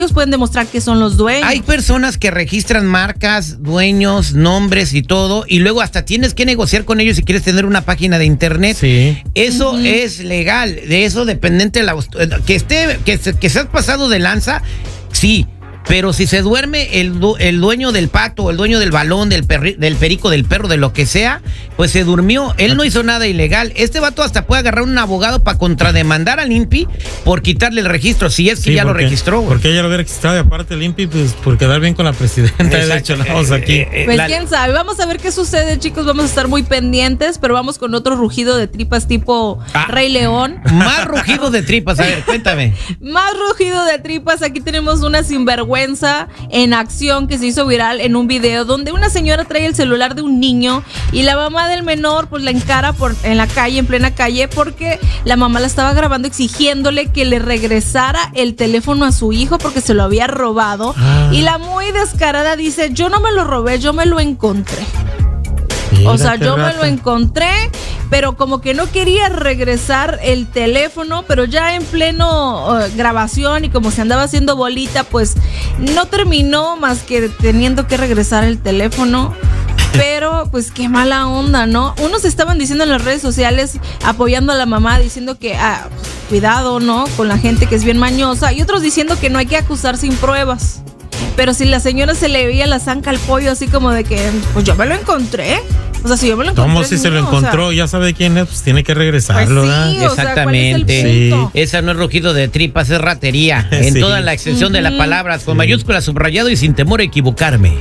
pueden demostrar que son los dueños. Hay personas que registran marcas, dueños, nombres y todo, y luego hasta tienes que negociar con ellos si quieres tener una página de internet. Sí. Eso es legal, de eso dependiente que seas pasado de lanza, sí. Pero si se duerme el dueño del pato, o el dueño del balón, del perico, del perro, de lo que sea, pues se durmió. Él no hizo nada ilegal. Este vato hasta puede agarrar un abogado para contrademandar al INPI por quitarle el registro, si es que ya lo registró. Porque ella lo hubiera registrado, y aparte el INPI, pues por quedar bien con la presidenta. De hecho, aquí. Pues quién sabe, vamos a ver qué sucede, chicos. Vamos a estar muy pendientes, pero vamos con otro rugido de tripas tipo Rey León. Más rugido de tripas, a ver, cuéntame. Más rugido de tripas. Aquí tenemos una sinvergüenza en acción que se hizo viral en un video donde una señora trae el celular de un niño y la mamá del menor pues la encara en la calle, en plena calle, porque la mamá la estaba grabando exigiéndole que le regresara el teléfono a su hijo porque se lo había robado. Y la muy descarada dice: yo no me lo robé, yo me lo encontré. O sea, yo me lo encontré, pero como que no quería regresar el teléfono, pero ya en pleno grabación y como se andaba haciendo bolita, pues no terminó más que teniendo que regresar el teléfono. Pero pues qué mala onda, ¿no? Unos estaban diciendo en las redes sociales, apoyando a la mamá, diciendo que cuidado, ¿no? Con la gente que es bien mañosa, y otros diciendo que no hay que acusar sin pruebas. Pero si la señora se le veía la zanca al pollo, así como de que, pues yo me lo encontré. O sea, si yo me lo encontré. ¿Cómo si se lo encontró? Ya sabe quién es, pues tiene que regresarlo, pues sí, exactamente. Esa no es rugido de tripas, es ratería. En toda la extensión de la palabra, con mayúsculas, subrayado y sin temor a equivocarme.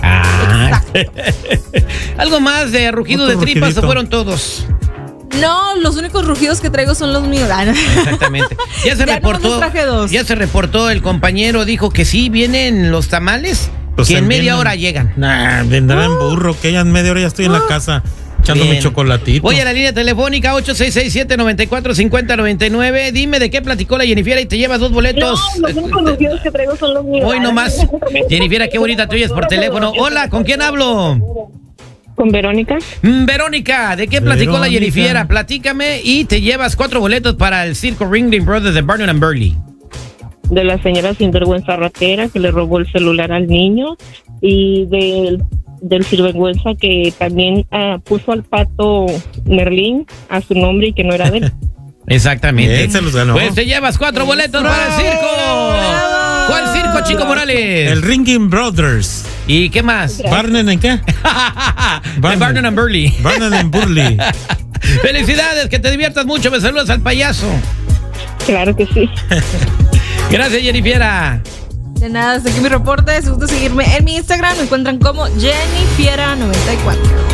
¿Algo más de rugido de tripas o fueron todos? No, los únicos rugidos que traigo son los míos. Exactamente. Ya se reportó el compañero, dijo que sí, vienen los tamales, pues que en media hora llegan. Vendrán en burro, que ya en media hora ya estoy en la casa echando mi chocolatito. Voy a la línea telefónica 8667-945099. Dime de qué platicó la Jennifer y te llevas 2 boletos. No, los únicos rugidos que traigo son los míos. Hoy nomás. Jennifer, qué bonita te oyes por teléfono. Hola, ¿con quién hablo? ¿Con Verónica? Verónica, ¿de qué platicó la Jennifer? Platícame y te llevas 4 boletos para el circo Ringling Brothers de Barnum and Burley. De la señora sinvergüenza ratera que le robó el celular al niño, y del sinvergüenza que también puso al pato Merlín a su nombre y que no era de él. Exactamente. Se los ganó. Pues te llevas 4 boletos para el circo. ¿Cuál circo, Chico Morales? El Ringling Brothers. ¿Y qué más? ¿Barnum en qué? Barnum and Burley. Barnum and Burley. Felicidades, que te diviertas mucho. Me saludas al payaso. Claro que sí. Gracias, Jennifer. De nada, hasta aquí mi reporte. Si gusta seguirme en mi Instagram, me encuentran como Jennifiera94.